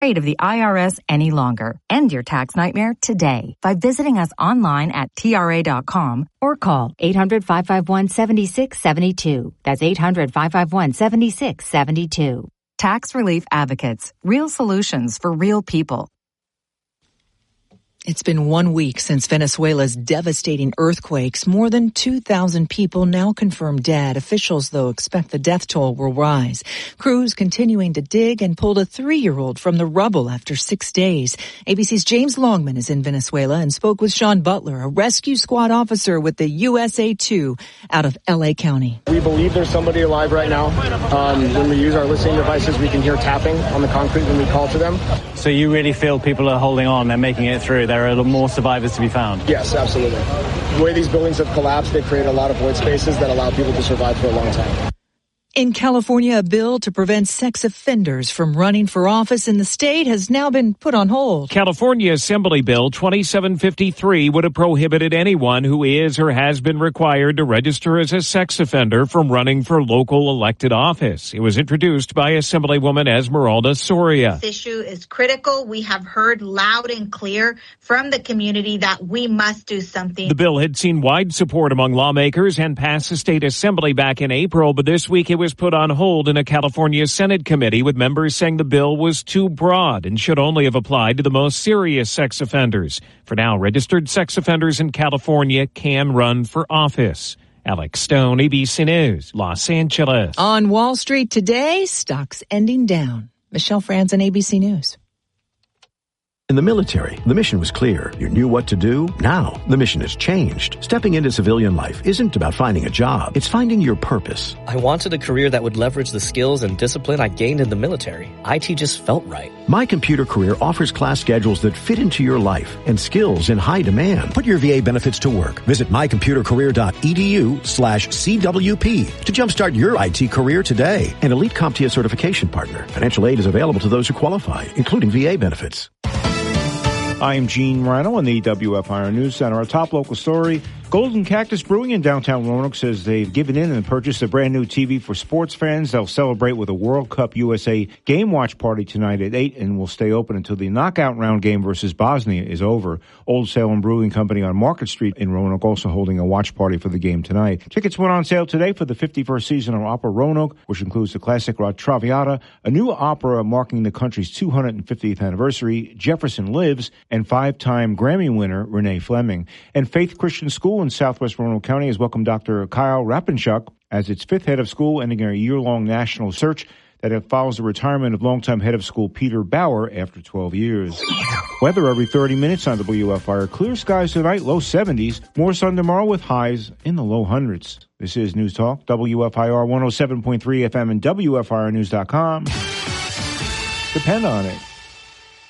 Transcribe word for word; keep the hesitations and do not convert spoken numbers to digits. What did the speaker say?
afraid of the I R S any longer. End your tax nightmare today by visiting us online at T R A dot com or call eight hundred, five five one, seven six seven two. That's eight hundred, five five one, seven six seven two. Tax Relief Advocates. Real solutions for real people. It's been one week since Venezuela's devastating earthquakes. More than two thousand people now confirmed dead. Officials, though, expect the death toll will rise. Crews continuing to dig and pulled a three-year-old from the rubble after six days. A B C's James Longman is in Venezuela and spoke with Sean Butler, a rescue squad officer with the U S A two out of L A County. We believe there's somebody alive right now. Um, when we use our listening devices, we can hear tapping on the concrete when we call to them. So you really feel people are holding on, they're making it through? There are more survivors to be found? Yes, absolutely. The way these buildings have collapsed, they create a lot of void spaces that allow people to survive for a long time. In California, a bill to prevent sex offenders from running for office in the state has now been put on hold. California Assembly Bill twenty-seven fifty-three would have prohibited anyone who is or has been required to register as a sex offender from running for local elected office. It was introduced by Assemblywoman Esmeralda Soria. This issue is critical. We have heard loud and clear from the community that we must do something. The bill had seen wide support among lawmakers and passed the state assembly back in April, but this week it was put on hold in a California Senate committee, with members saying the bill was too broad and should only have applied to the most serious sex offenders. For now, registered sex offenders in California can run for office. Alex Stone, A B C News, Los Angeles. On Wall Street today, stocks ending down. Michelle Franzen, A B C News. In the military, the mission was clear. You knew what to do. Now, the mission has changed. Stepping into civilian life isn't about finding a job. It's finding your purpose. I wanted a career that would leverage the skills and discipline I gained in the military. I T just felt right. My Computer Career offers class schedules that fit into your life and skills in high demand. Put your V A benefits to work. Visit mycomputercareer.edu slash CWP to jumpstart your I T career today. An Elite CompTIA certification partner. Financial aid is available to those who qualify, including V A benefits. I'm Gene Rano on the W F I R News Center. Our top local story, Golden Cactus Brewing in downtown Roanoke says they've given in and purchased a brand new T V for sports fans. They'll celebrate with a World Cup U S A game watch party tonight at eight and will stay open until the knockout round game versus Bosnia is over. Old Salem Brewing Company on Market Street in Roanoke also holding a watch party for the game tonight. Tickets went on sale today for the fifty-first season of Opera Roanoke, which includes the classic La Traviata, a new opera marking the country's two hundred fiftieth anniversary, Jefferson Lives, and five-time Grammy winner Renee Fleming. And Faith Christian School in Southwest Roanoke County has welcomed Doctor Kyle Rapinchuk as its fifth head of school, ending a year-long national search that follows the retirement of longtime head of school Peter Bauer after twelve years. Weather every thirty minutes on W F I R. Clear skies tonight, low seventies. More sun tomorrow with highs in the low hundreds. This is News Talk, W F I R one oh seven point three F M and W F I R news dot com. Depend on it.